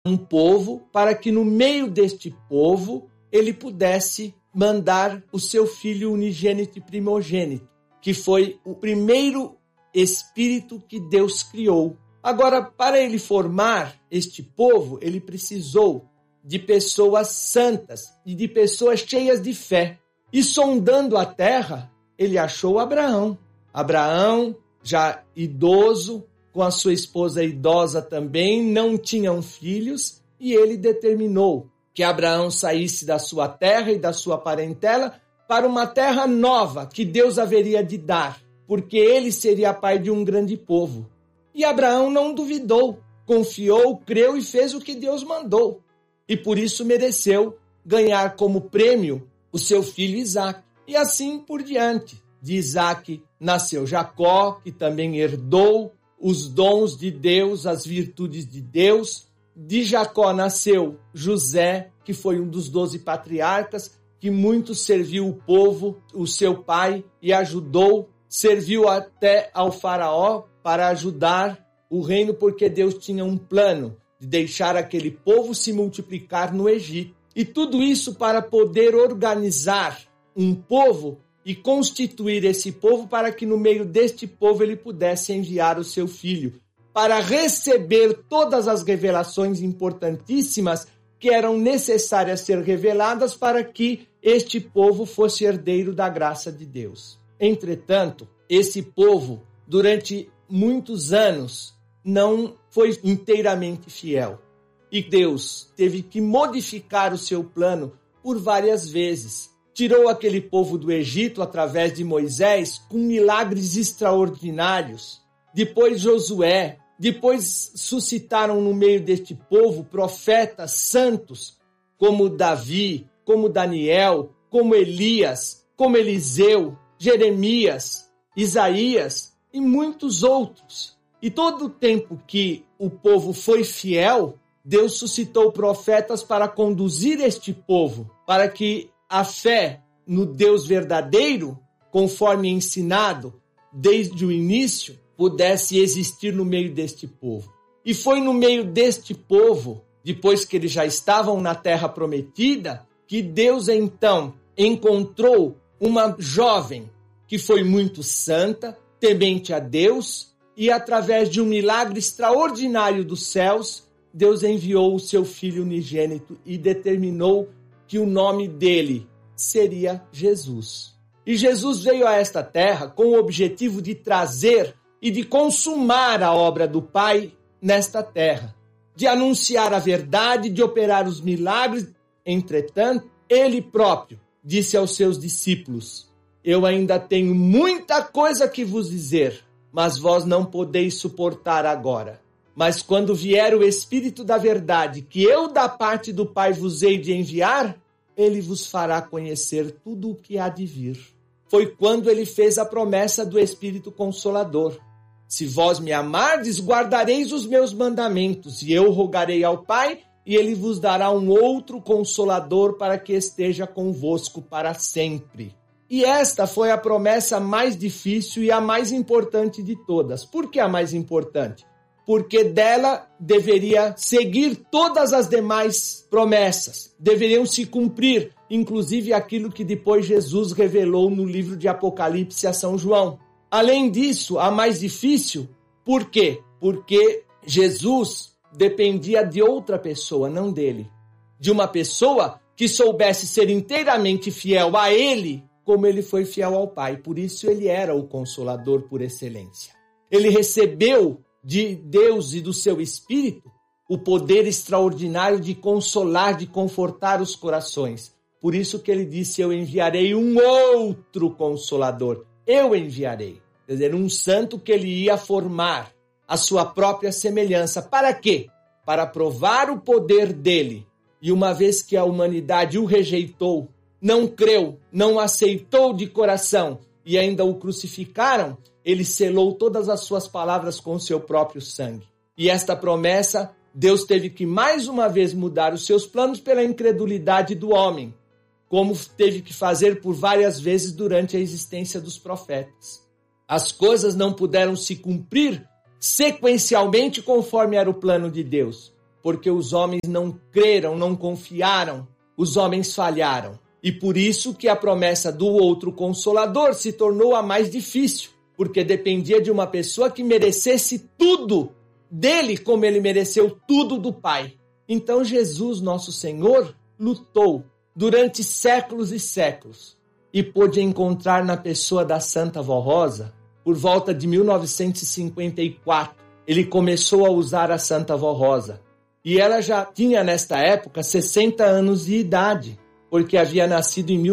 um povo para que no meio deste povo ele pudesse mandar o seu filho unigênito e primogênito, que foi o primeiro espírito que Deus criou. Agora, para ele formar este povo, ele precisou de pessoas santas e de pessoas cheias de fé. E sondando a terra, ele achou Abraão. Abraão, já idoso, com a sua esposa idosa também, não tinham filhos, e ele determinou que Abraão saísse da sua terra e da sua parentela para uma terra nova que Deus haveria de dar, porque ele seria pai de um grande povo. E Abraão não duvidou, confiou, creu e fez o que Deus mandou. E por isso mereceu ganhar como prêmio o seu filho Isaque. E assim por diante. De Isaque nasceu Jacó, que também herdou os dons de Deus, as virtudes de Deus. De Jacó nasceu José, que foi um dos 12 patriarcas, que muito serviu o povo, o seu pai, e ajudou, serviu até ao faraó para ajudar o reino, porque Deus tinha um plano de deixar aquele povo se multiplicar no Egito. E tudo isso para poder organizar um povo e constituir esse povo para que no meio deste povo ele pudesse enviar o seu filho, para receber todas as revelações importantíssimas que eram necessárias ser reveladas para que este povo fosse herdeiro da graça de Deus. Entretanto, esse povo, durante muitos anos, não foi inteiramente fiel. E Deus teve que modificar o seu plano por várias vezes. Tirou aquele povo do Egito através de Moisés com milagres extraordinários. Depois Josué. Depois suscitaram no meio deste povo profetas santos como Davi, como Daniel, como Elias, como Eliseu, Jeremias, Isaías e muitos outros. E todo o tempo que o povo foi fiel, Deus suscitou profetas para conduzir este povo, para que a fé no Deus verdadeiro, conforme ensinado desde o início, pudesse existir no meio deste povo. E foi no meio deste povo, depois que eles já estavam na terra prometida, que Deus então encontrou uma jovem que foi muito santa, temente a Deus, e através de um milagre extraordinário dos céus, Deus enviou o seu filho unigênito e determinou que o nome dele seria Jesus. E Jesus veio a esta terra com o objetivo de trazer e de consumar a obra do Pai nesta terra, de anunciar a verdade, de operar os milagres. Entretanto, ele próprio disse aos seus discípulos: eu ainda tenho muita coisa que vos dizer, mas vós não podeis suportar agora. Mas quando vier o Espírito da verdade, que eu da parte do Pai vos hei de enviar, ele vos fará conhecer tudo o que há de vir. Foi quando ele fez a promessa do Espírito Consolador. Se vós me amardes, guardareis os meus mandamentos, e eu rogarei ao Pai, e ele vos dará um outro Consolador para que esteja convosco para sempre. E esta foi a promessa mais difícil e a mais importante de todas. Por que a mais importante? Porque dela deveria seguir todas as demais promessas. Deveriam se cumprir, inclusive aquilo que depois Jesus revelou no livro de Apocalipse a São João. Além disso, a mais difícil, por quê? Porque Jesus dependia de outra pessoa, não dele. De uma pessoa que soubesse ser inteiramente fiel a ele, como ele foi fiel ao Pai. Por isso ele era o Consolador por excelência. Ele recebeu de Deus e do seu Espírito o poder extraordinário de consolar, de confortar os corações. Por isso que ele disse: eu enviarei um outro Consolador. Eu enviarei. Quer dizer, um santo que ele ia formar a sua própria semelhança. Para quê? Para provar o poder dele. E uma vez que a humanidade o rejeitou, não creu, não aceitou de coração e ainda o crucificaram, ele selou todas as suas palavras com o seu próprio sangue. E esta promessa, Deus teve que mais uma vez mudar os seus planos pela incredulidade do homem, como teve que fazer por várias vezes durante a existência dos profetas. As coisas não puderam se cumprir sequencialmente conforme era o plano de Deus, porque os homens não creram, não confiaram, os homens falharam. E por isso que a promessa do outro Consolador se tornou a mais difícil, porque dependia de uma pessoa que merecesse tudo dele, como ele mereceu tudo do Pai. Então Jesus, nosso Senhor, lutou durante séculos e séculos e pôde encontrar na pessoa da Santa Vó Rosa, por volta de 1954, ele começou a usar a Santa Vó Rosa. E ela já tinha, nesta época, 60 anos de idade, porque havia nascido em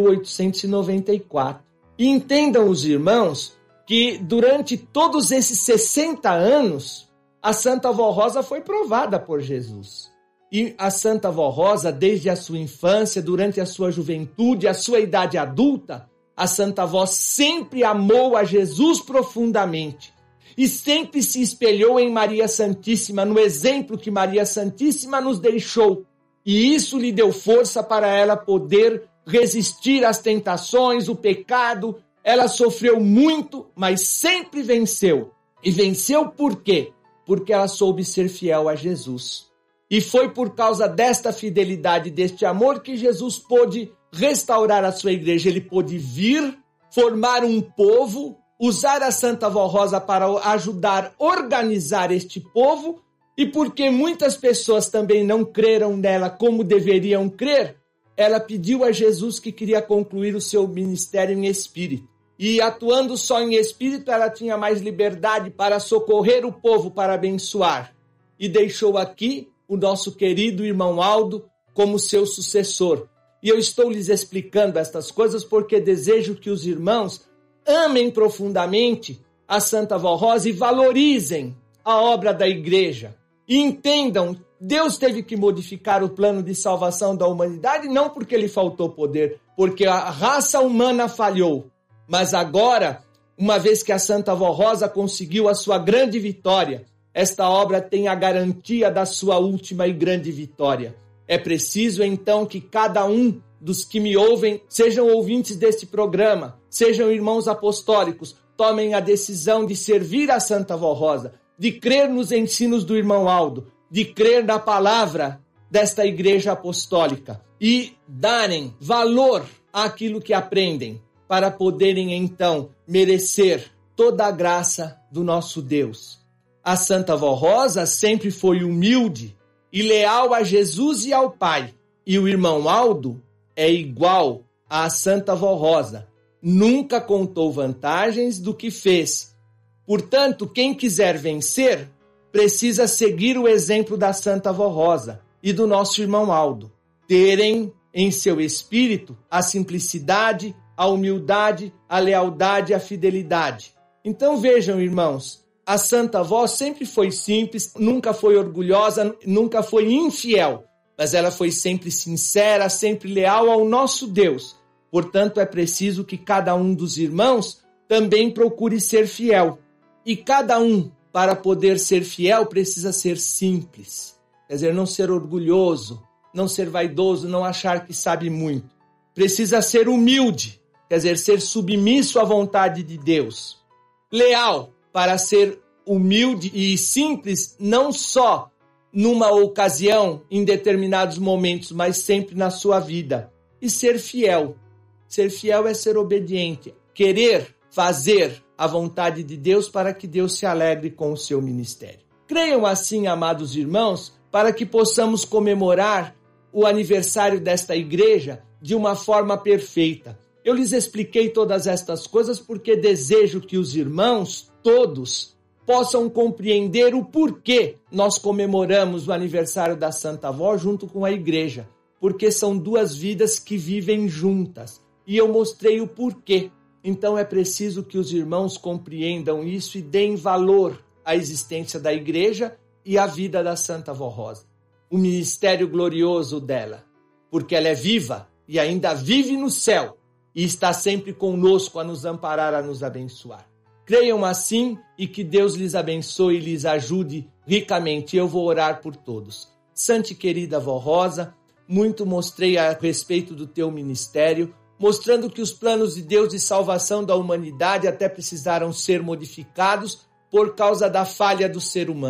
1894. E entendam os irmãos que durante todos esses 60 anos, a Santa Vó Rosa foi provada por Jesus. E a Santa Vó Rosa, desde a sua infância, durante a sua juventude, a sua idade adulta, a Santa Vó sempre amou a Jesus profundamente e sempre se espelhou em Maria Santíssima, no exemplo que Maria Santíssima nos deixou. E isso lhe deu força para ela poder resistir às tentações, o pecado. Ela sofreu muito, mas sempre venceu. E venceu por quê? Porque ela soube ser fiel a Jesus. E foi por causa desta fidelidade, deste amor, que Jesus pôde restaurar a sua igreja. Ele pôde vir, formar um povo, usar a Santa Vó Rosa para ajudar a organizar este povo. E porque muitas pessoas também não creram nela como deveriam crer, ela pediu a Jesus que queria concluir o seu ministério em espírito. E atuando só em espírito, ela tinha mais liberdade para socorrer o povo, para abençoar. E deixou aqui o nosso querido irmão Aldo como seu sucessor. E eu estou lhes explicando estas coisas porque desejo que os irmãos amem profundamente a Santa Vó Rosa e valorizem a obra da igreja. E entendam, Deus teve que modificar o plano de salvação da humanidade, não porque lhe faltou poder, porque a raça humana falhou. Mas agora, uma vez que a Santa Vó Rosa conseguiu a sua grande vitória, esta obra tem a garantia da sua última e grande vitória. É preciso, então, que cada um dos que me ouvem, sejam ouvintes deste programa, sejam irmãos apostólicos, tomem a decisão de servir a Santa Vó Rosa, de crer nos ensinos do irmão Aldo, de crer na palavra desta igreja apostólica e darem valor àquilo que aprendem, para poderem, então, merecer toda a graça do nosso Deus. A Santa Vó Rosa sempre foi humilde e leal a Jesus e ao Pai. E o irmão Aldo é igual à Santa Vó Rosa. Nunca contou vantagens do que fez. Portanto, quem quiser vencer, precisa seguir o exemplo da Santa Vó Rosa e do nosso irmão Aldo. Terem em seu espírito a simplicidade, a humildade, a lealdade e a fidelidade. Então vejam, irmãos, a Santa Vó sempre foi simples, nunca foi orgulhosa, nunca foi infiel, mas ela foi sempre sincera, sempre leal ao nosso Deus. Portanto, é preciso que cada um dos irmãos também procure ser fiel. E cada um, para poder ser fiel, precisa ser simples. Quer dizer, não ser orgulhoso, não ser vaidoso, não achar que sabe muito. Precisa ser humilde, quer dizer, ser submisso à vontade de Deus. Leal, para ser humilde e simples, não só numa ocasião, em determinados momentos, mas sempre na sua vida. E ser fiel. Ser fiel é ser obediente, querer fazer a vontade de Deus para que Deus se alegre com o seu ministério. Creiam assim, amados irmãos, para que possamos comemorar o aniversário desta igreja de uma forma perfeita. Eu lhes expliquei todas estas coisas porque desejo que os irmãos, todos, possam compreender o porquê nós comemoramos o aniversário da Santa Vó junto com a igreja. Porque são duas vidas que vivem juntas. E eu mostrei o porquê. Então é preciso que os irmãos compreendam isso e deem valor à existência da igreja e à vida da Santa Vó Rosa. O ministério glorioso dela, porque ela é viva e ainda vive no céu e está sempre conosco a nos amparar, a nos abençoar. Creiam assim e que Deus lhes abençoe e lhes ajude ricamente. Eu vou orar por todos. Santa e querida Vó Rosa, muito mostrei a respeito do teu ministério, mostrando que os planos de Deus de salvação da humanidade até precisaram ser modificados por causa da falha do ser humano.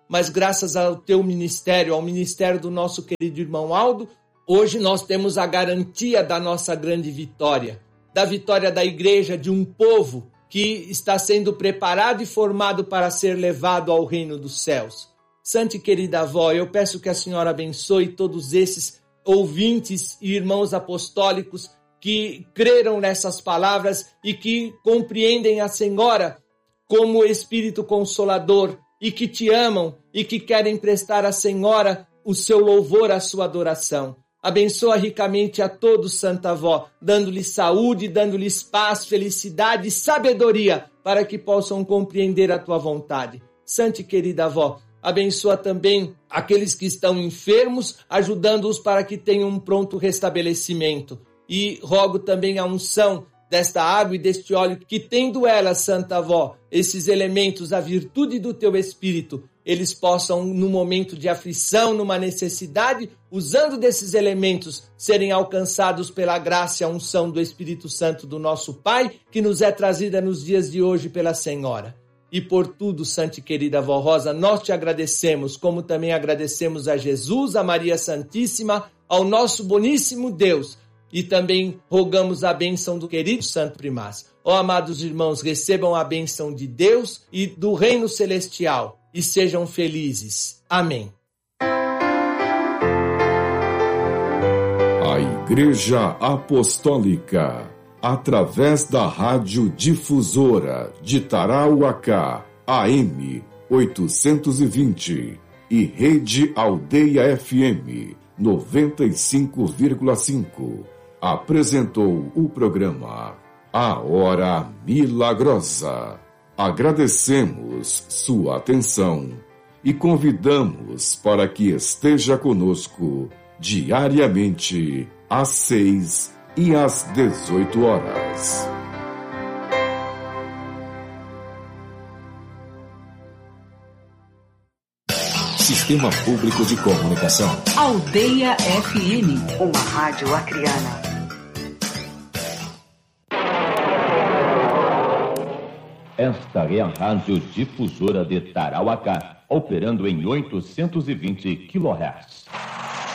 mas graças ao teu ministério, ao ministério do nosso querido irmão Aldo, hoje nós temos a garantia da nossa grande vitória, da vitória da igreja, de um povo que está sendo preparado e formado para ser levado ao reino dos céus. Santa e querida avó, eu peço que a senhora abençoe todos esses ouvintes e irmãos apostólicos que creram nessas palavras e que compreendem a senhora como Espírito Consolador e que te amam e que querem prestar à senhora o seu louvor, a sua adoração. Abençoa ricamente a todos, Santa Avó, dando-lhes saúde, dando-lhes paz, felicidade e sabedoria para que possam compreender a tua vontade. Santa e querida avó, abençoa também aqueles que estão enfermos, ajudando-os para que tenham um pronto restabelecimento. E rogo também a unção desta água e deste óleo, que tendo ela, Santa Avó, esses elementos, a virtude do teu Espírito, eles possam, no momento de aflição, numa necessidade, usando desses elementos, serem alcançados pela graça e a unção do Espírito Santo do nosso Pai, que nos é trazida nos dias de hoje pela Senhora. E por tudo, Santa e querida Avó Rosa, nós te agradecemos, como também agradecemos a Jesus, a Maria Santíssima, ao nosso boníssimo Deus, e também rogamos a bênção do querido Santo Primaz. Ó amados irmãos, recebam a bênção de Deus e do reino celestial e sejam felizes. Amém. A Igreja Apostólica, através da Rádio Difusora de Tarauacá, AM 820 e Rede Aldeia FM 95,5, apresentou o programa A Hora Milagrosa. Agradecemos sua atenção e convidamos para que esteja conosco diariamente às 6 e às 18 horas. Sistema Público de Comunicação. Aldeia FM, uma rádio acriana. Esta é a Rádio Difusora de Tarauacá, operando em 820 kHz.